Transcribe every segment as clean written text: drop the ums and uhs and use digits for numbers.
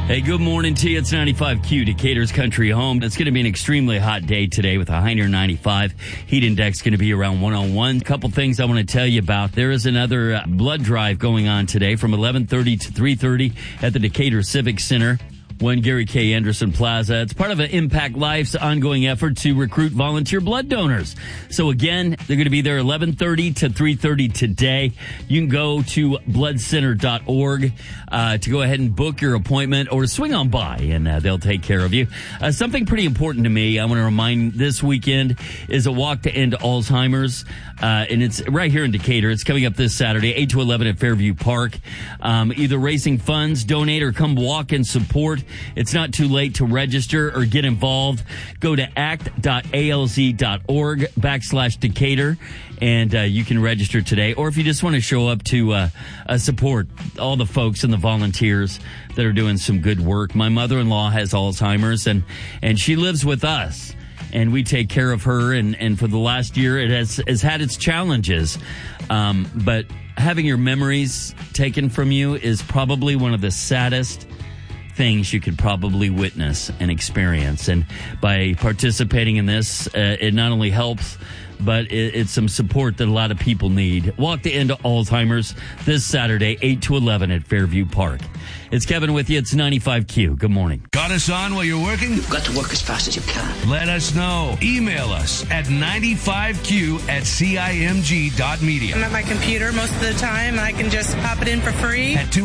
Hey, good morning to you. It's 95Q, Decatur's country home. It's going to be an extremely hot day today with a high near 95. Heat index going to be around 101. A couple things I want to tell you about. There is another blood drive going on today from 11:30 to 3:30 at the Decatur Civic Center, 1 Gary K. Anderson Plaza. It's part of an Impact Life's ongoing effort to recruit volunteer blood donors. So again, they're going to be there 11:30 to 3:30 today. You can go to bloodcenter.org to go ahead and book your appointment or swing on by, and they'll take care of you. Something pretty important to me, I want to remind this weekend is a walk to end Alzheimer's, and it's right here in Decatur. It's coming up this Saturday, 8 to 11 at Fairview Park. Either raising funds, donate, or come walk and support. It's not too late to register or get involved. Go to act.alz.org/Decatur, and you can register today. Or if you just want to show up to support all the folks and the volunteers that are doing some good work. My mother-in-law has Alzheimer's, and she lives with us. And we take care of her, and for the last year, it has had its challenges. But having your memories taken from you is probably one of the saddest things you could probably witness and experience. And by participating in this, it not only helps, but it's some support that a lot of people need. Walk to End Alzheimer's this Saturday, 8 to 11 at Fairview Park. It's Kevin with you. It's 95Q. Good morning. Got us on while you're working? You've got to work as fast as you can. Let us know. Email us at 95q@cimg.media. I'm at my computer most of the time. I can just pop it in for free. At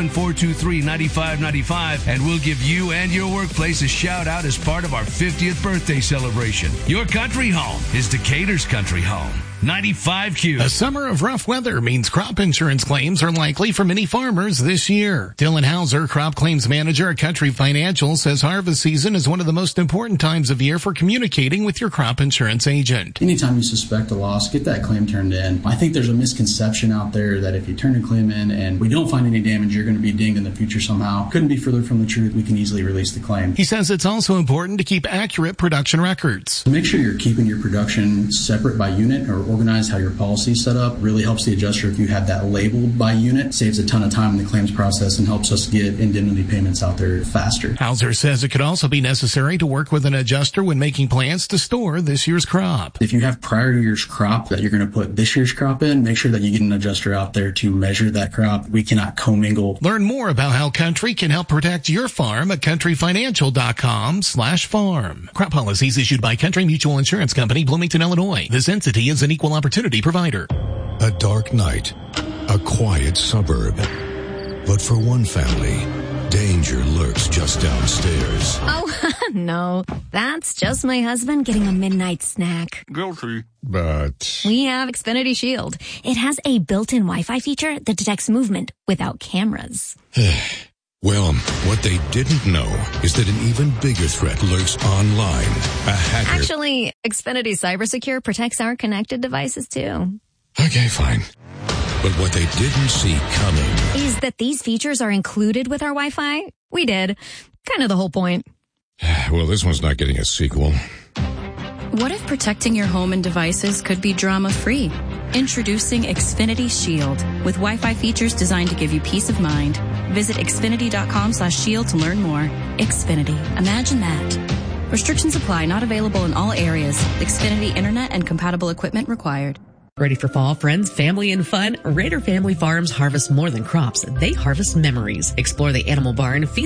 217-423-9595, and we'll give you and your workplace a shout out as part of our 50th birthday celebration. Your country home is Decatur's country home. 95Q. A summer of rough weather means crop insurance claims are likely for many farmers this year. Dylan Hauser, crop claims manager at Country Financial, says harvest season is one of the most important times of year for communicating with your crop insurance agent. Anytime you suspect a loss, get that claim turned in. I think there's a misconception out there that if you turn a claim in and we don't find any damage, you're going to be dinged in the future somehow. Couldn't be further from the truth. We can easily release the claim. He says it's also important to keep accurate production records. Make sure you're keeping your production separate by unit or organize how your policy is set up. Really helps the adjuster if you have that labeled by unit. Saves a ton of time in the claims process and helps us get indemnity payments out there faster. Hauser says it could also be necessary to work with an adjuster when making plans to store this year's crop. If you have prior year's crop that you're going to put this year's crop in, make sure that you get an adjuster out there to measure that crop. We cannot commingle. Learn more about how Country can help protect your farm at countryfinancial.com/farm. Crop policies issued by Country Mutual Insurance Company, Bloomington, Illinois. This entity is an equal opportunity provider. A dark night, a quiet suburb. But for one family, danger lurks just downstairs. Oh, no. That's just my husband getting a midnight snack. Guilty. But We have Xfinity Shield. It has a built-in Wi-Fi feature that detects movement without cameras. well, what they didn't know is that an even bigger threat lurks online. A hacker. Actually, Xfinity CyberSecure protects our connected devices too. Okay, fine. But what they didn't see coming Is that these features are included with our Wi-Fi? We did. Kind of the whole point. Well, this one's not getting a sequel. What if protecting your home and devices could be drama-free? Introducing Xfinity Shield with Wi-Fi features designed to give you peace of mind. Visit xfinity.com/shield to learn more. Xfinity. Imagine that. Restrictions apply. Not available in all areas. Xfinity Internet and compatible equipment required. Ready for fall, friends, family, and fun? Raider Family Farms harvest more than crops. They harvest memories. Explore the animal barn, feed